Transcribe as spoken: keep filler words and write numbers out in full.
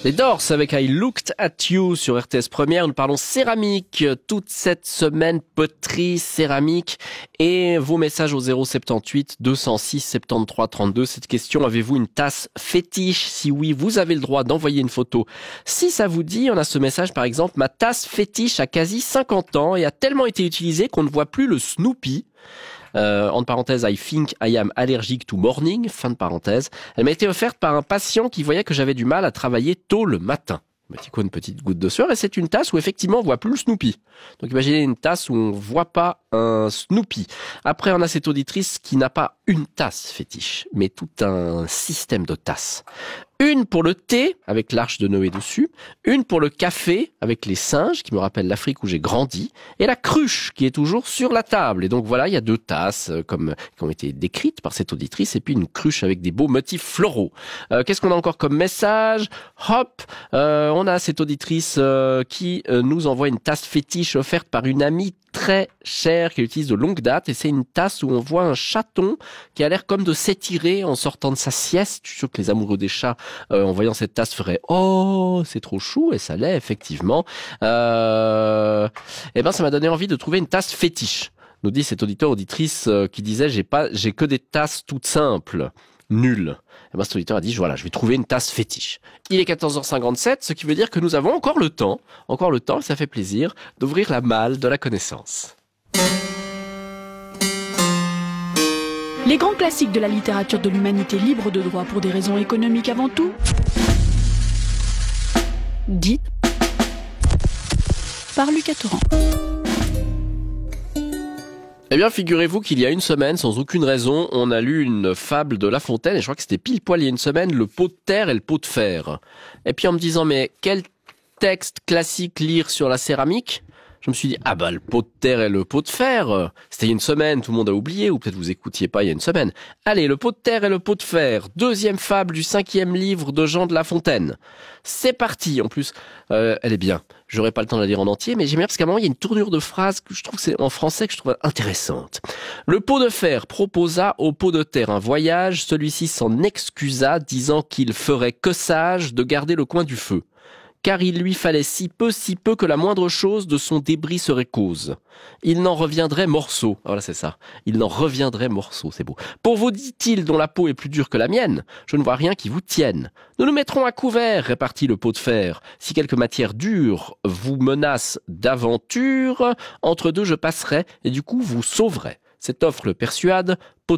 Les Doors avec I Looked at You sur R T S Première. Nous parlons céramique toute cette semaine, poterie, céramique et vos messages au zéro soixante-dix-huit deux cent six soixante-treize trente-deux. Cette question, avez-vous une tasse fétiche? Si oui, vous avez le droit d'envoyer une photo. Si ça vous dit, on a ce message par exemple, ma tasse fétiche a quasi cinquante ans et a tellement été utilisée qu'on ne voit plus le Snoopy. Euh, entre parenthèses, I think I am allergic to morning, fin de parenthèse. Elle m'a été offerte par un patient qui voyait que j'avais du mal à travailler tôt le matin. Une petite goutte de sueur, et c'est une tasse où effectivement on voit plus le Snoopy. Donc imaginez une tasse où on voit pas un Snoopy. Après, on a cette auditrice qui n'a pas une tasse fétiche, mais tout un système de tasses. Une pour le thé, avec l'arche de Noé dessus. Une pour le café, avec les singes, qui me rappellent l'Afrique où j'ai grandi. Et la cruche, qui est toujours sur la table. Et donc voilà, il y a deux tasses, euh, comme, qui ont été décrites par cette auditrice. Et puis une cruche avec des beaux motifs floraux. Euh, qu'est-ce qu'on a encore comme message? Hop, euh, on a cette auditrice euh, qui euh, nous envoie une tasse fétiche offerte par une amie très chère qu'elle utilise de longue date, et c'est une tasse où on voit un chaton qui a l'air comme de s'étirer en sortant de sa sieste. Je suis sûr que les amoureux des chats, euh, en voyant cette tasse, feraient « Oh, c'est trop chou !» et ça l'est effectivement. Euh... Eh ben, ça m'a donné envie de trouver une tasse fétiche. Nous dit cet auditeur auditrice euh, qui disait « J'ai pas, j'ai que des tasses toutes simples, nulles. » Et ben, cet auditeur a dit, voilà, je vais trouver une tasse fétiche. Il est quatorze heures cinquante-sept, ce qui veut dire que nous avons encore le temps, encore le temps, ça fait plaisir, d'ouvrir la malle de la connaissance. Les grands classiques de la littérature de l'humanité libre de droit pour des raisons économiques avant tout. Dit par Lucas Torrent. Eh bien, figurez-vous qu'il y a une semaine, sans aucune raison, on a lu une fable de La Fontaine, et je crois que c'était pile poil il y a une semaine, le pot de terre et le pot de fer. Et puis en me disant, mais quel texte classique lire sur la céramique? Je me suis dit, ah bah le pot de terre et le pot de fer, c'était il y a une semaine, tout le monde a oublié, ou peut-être vous écoutiez pas il y a une semaine. Allez, le pot de terre et le pot de fer, deuxième fable du cinquième livre de Jean de La Fontaine. C'est parti, en plus, euh, elle est bien. J'aurais pas le temps de la lire en entier, mais j'aime bien parce qu'à un moment, il y a une tournure de phrase que je trouve que c'est en français que je trouve intéressante. Le pot de fer proposa au pot de terre un voyage, celui-ci s'en excusa, disant qu'il ferait que sage de garder le coin du feu. Car il lui fallait si peu, si peu que la moindre chose de son débris serait cause. Il n'en reviendrait morceau. Voilà, c'est ça. Il n'en reviendrait morceau, c'est beau. Pour vous, dit-il, dont la peau est plus dure que la mienne, je ne vois rien qui vous tienne. Nous nous mettrons à couvert, répartit le pot de fer. Si quelque matière dure vous menace d'aventure, entre deux je passerai, et du coup vous sauverai. Cette offre le persuade.